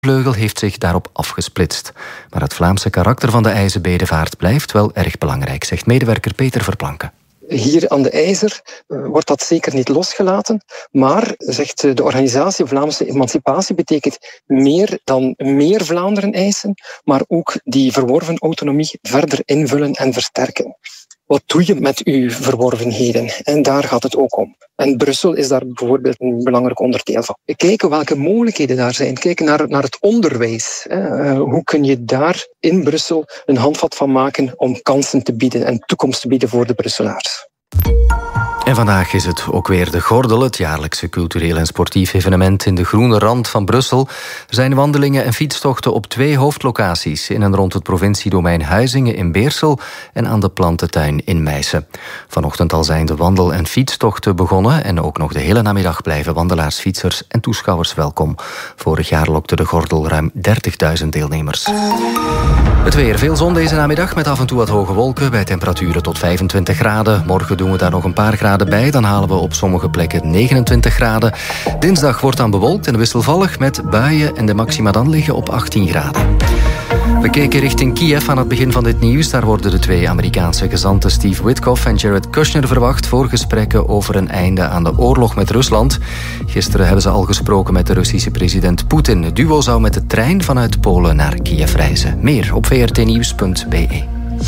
vleugel heeft zich daarop afgesplitst. Maar het Vlaamse karakter van de ijzerbedevaart blijft wel erg belangrijk, zegt medewerker Peter Verplanken. Hier aan de IJzer wordt dat zeker niet losgelaten. Maar, zegt de organisatie Vlaamse Emancipatie, betekent meer dan meer Vlaanderen eisen, maar ook die verworven autonomie verder invullen en versterken. Wat doe je met uw verworvenheden? En daar gaat het ook om. En Brussel is daar bijvoorbeeld een belangrijk onderdeel van. Kijken welke mogelijkheden daar zijn. Kijken naar het onderwijs. Hoe kun je daar in Brussel een handvat van maken om kansen te bieden en toekomst te bieden voor de Brusselaars. En vandaag is het ook weer de Gordel, het jaarlijkse cultureel en sportief evenement in de groene rand van Brussel. Er zijn wandelingen en fietstochten op 2 hoofdlocaties, in en rond het provinciedomein Huizingen in Beersel en aan de plantentuin in Meissen. Vanochtend al zijn de wandel- en fietstochten begonnen en ook nog de hele namiddag blijven wandelaars, fietsers en toeschouwers welkom. Vorig jaar lokte de Gordel ruim 30.000 deelnemers. Het weer, veel zon deze namiddag met af en toe wat hoge wolken bij temperaturen tot 25 graden. Morgen doen we daar nog een paar graden bij, dan halen we op sommige plekken 29 graden. Dinsdag wordt dan bewolkt en wisselvallig met buien en de maxima dan liggen op 18 graden. We keken richting Kiev aan het begin van dit nieuws. Daar worden de 2 Amerikaanse gezanten Steve Witkoff en Jared Kushner verwacht voor gesprekken over een einde aan de oorlog met Rusland. Gisteren hebben ze al gesproken met de Russische president Poetin. Het duo zou met de trein vanuit Polen naar Kiev reizen. Meer op vrtnieuws.be.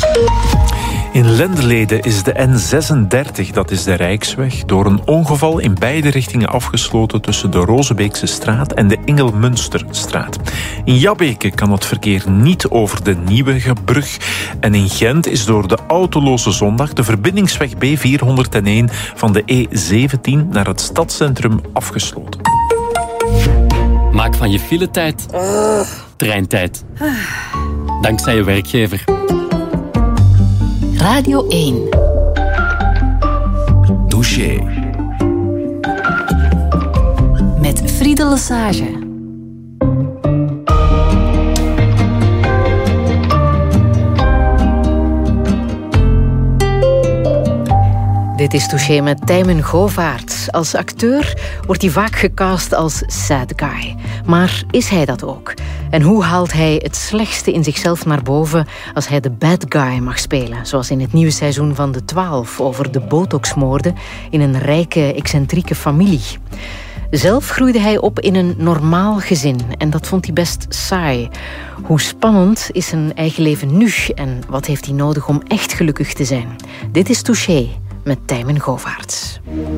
In Lendelede is de N36, dat is de Rijksweg, door een ongeval in beide richtingen afgesloten tussen de Rozebeekse straat en de Ingelmunsterstraat. In Jabbeke kan het verkeer niet over de Nieuwegebrug. En in Gent is door de autoloze zondag de verbindingsweg B401 van de E17 naar het stadscentrum afgesloten. Maak van je filetijd treintijd. Dankzij je werkgever. Radio 1. Douché. Met Friede Lesage. Dit is Touché met Tijmen Govaerts. Als acteur wordt hij vaak gecast als sad guy. Maar is hij dat ook? En hoe haalt hij het slechtste in zichzelf naar boven als hij de bad guy mag spelen? Zoals in het nieuwe seizoen van De 12 over de botoxmoorden in een rijke, excentrieke familie. Zelf groeide hij op in een normaal gezin en dat vond hij best saai. Hoe spannend is zijn eigen leven nu en wat heeft hij nodig om echt gelukkig te zijn? Dit is Touché met Tijmen Govaerts.